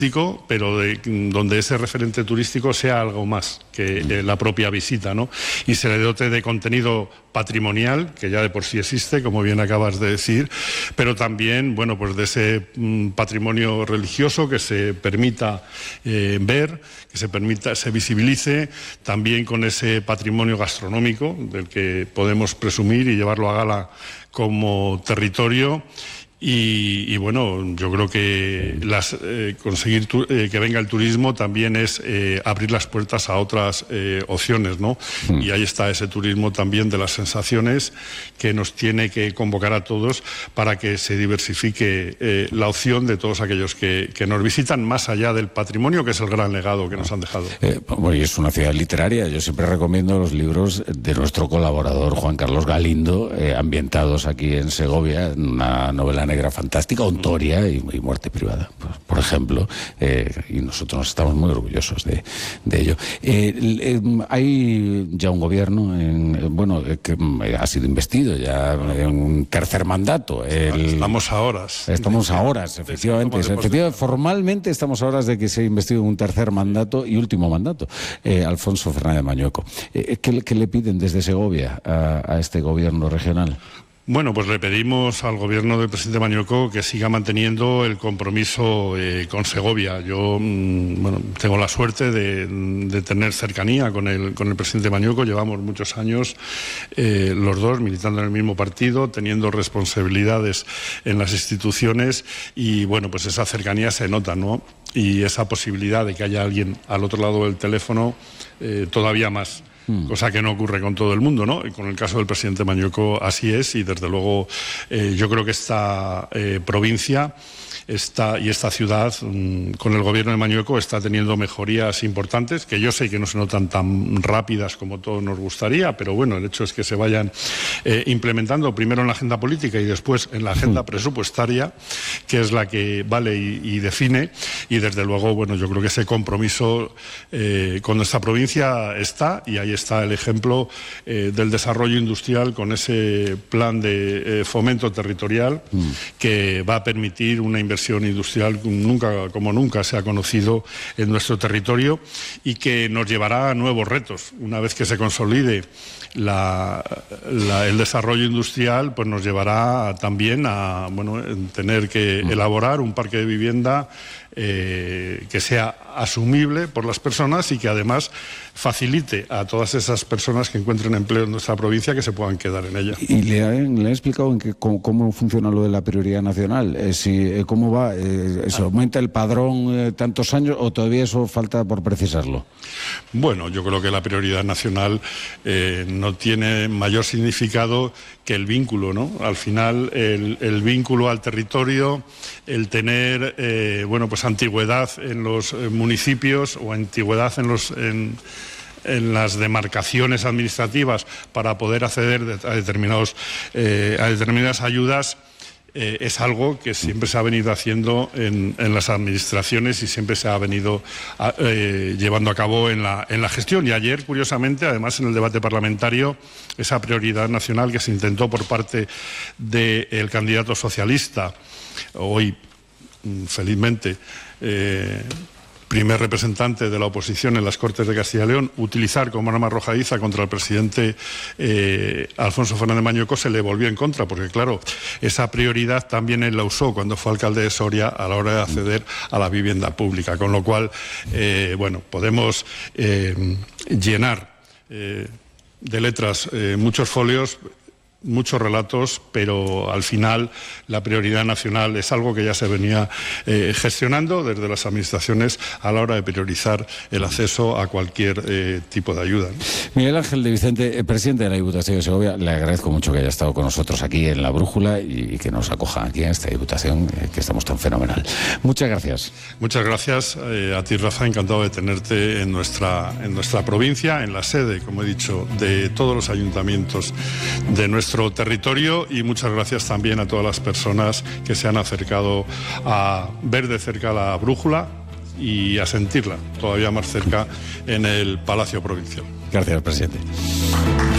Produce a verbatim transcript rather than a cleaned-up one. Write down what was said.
pero de, donde ese referente turístico sea algo más que eh, la propia visita, ¿no? Y se le dote de contenido patrimonial, que ya de por sí existe, como bien acabas de decir, pero también, bueno, pues de ese mm, patrimonio religioso que se permita eh, ver, que se permita, se visibilice, también con ese patrimonio gastronómico del que podemos presumir y llevarlo a gala como territorio. Y, y bueno, yo creo que las, eh, conseguir tu, eh, que venga el turismo también es eh, abrir las puertas a otras eh, opciones, ¿no? Mm. Y ahí está ese turismo también de las sensaciones que nos tiene que convocar a todos para que se diversifique eh, la opción de todos aquellos que, que nos visitan, más allá del patrimonio, que es el gran legado que nos han dejado. Eh, bueno, y es una ciudad literaria. Yo siempre recomiendo los libros de nuestro colaborador Juan Carlos Galindo, eh, ambientados aquí en Segovia, una novela negra fantástica, Ontoria y, y Muerte Privada, por, por ejemplo, eh, y nosotros nos estamos muy orgullosos de, de ello. Eh, eh, hay ya un gobierno, en, bueno, eh, que ha sido investido ya en un tercer mandato. El, estamos a horas. Estamos a horas, efectivamente. efectivamente formalmente estamos a horas de que se ha investido en un tercer mandato y último mandato, eh, Alfonso Fernández Mañueco. Eh, ¿qué, ¿Qué le piden desde Segovia a, a este gobierno regional? Bueno, pues le pedimos al gobierno del presidente Mañueco que siga manteniendo el compromiso eh, con Segovia. Yo mmm, bueno, tengo la suerte de, de tener cercanía con el, con el presidente Mañueco. Llevamos muchos años eh, los dos militando en el mismo partido, teniendo responsabilidades en las instituciones y bueno, pues esa cercanía se nota, ¿no? Y esa posibilidad de que haya alguien al otro lado del teléfono eh, todavía más. Cosa que no ocurre con todo el mundo, ¿no? Y con el caso del presidente Mañueco así es, y desde luego eh, yo creo que esta eh, provincia esta, y esta ciudad mmm, con el gobierno de Mañueco está teniendo mejorías importantes, que yo sé que no se notan tan rápidas como todos nos gustaría, pero bueno, el hecho es que se vayan eh, implementando primero en la agenda política y después en la agenda presupuestaria, que es la que vale y, y define, y desde luego, bueno, yo creo que ese compromiso eh, con nuestra provincia está, y ahí está el ejemplo eh, del desarrollo industrial con ese plan de eh, fomento territorial mm. que va a permitir una inversión industrial nunca, como nunca se ha conocido en nuestro territorio y que nos llevará a nuevos retos. Una vez que se consolide la, la, el desarrollo industrial, pues nos llevará también a bueno, tener que mm. elaborar un parque de vivienda eh, que sea asumible por las personas y que además facilite a todas esas personas que encuentren empleo en nuestra provincia que se puedan quedar en ella. ¿Y le han, le han explicado en que, cómo, cómo funciona lo de la prioridad nacional? Eh, si, eh, ¿Cómo va? Eh, ¿Se aumenta el padrón eh, tantos años o todavía eso falta por precisarlo? Bueno, yo creo que la prioridad nacional eh, no tiene mayor significado que el vínculo, ¿no? Al final, el, el vínculo al territorio, el tener, eh, bueno, pues antigüedad en los eh, municipios o antigüedad en los... En, en las demarcaciones administrativas para poder acceder a, determinados, eh, a determinadas ayudas, eh, es algo que siempre se ha venido haciendo en, en las administraciones y siempre se ha venido a, eh, llevando a cabo en la, en la gestión. Y ayer, curiosamente, además en el debate parlamentario, esa prioridad nacional que se intentó por parte del candidato socialista, hoy, felizmente, eh, primer representante de la oposición en las Cortes de Castilla y León, utilizar como arma arrojadiza contra el presidente eh, Alfonso Fernández Mañueco, se le volvió en contra, porque claro, esa prioridad también él la usó cuando fue alcalde de Soria a la hora de acceder a la vivienda pública, con lo cual, eh, bueno, podemos eh, llenar eh, de letras eh, muchos folios, muchos relatos, pero al final la prioridad nacional es algo que ya se venía eh, gestionando desde las administraciones a la hora de priorizar el acceso a cualquier eh, tipo de ayuda, ¿no? Miguel Ángel de Vicente, eh, presidente de la Diputación de Segovia, le agradezco mucho que haya estado con nosotros aquí en La Brújula y, y que nos acoja aquí en esta Diputación, eh, que estamos tan fenomenal. Muchas gracias. Muchas gracias eh, a ti, Rafa, encantado de tenerte en nuestra, en nuestra provincia, en la sede, como he dicho, de todos los ayuntamientos de nuestra nuestro territorio, y muchas gracias también a todas las personas que se han acercado a ver de cerca la brújula y a sentirla todavía más cerca en el Palacio Provincial. Gracias, presidente.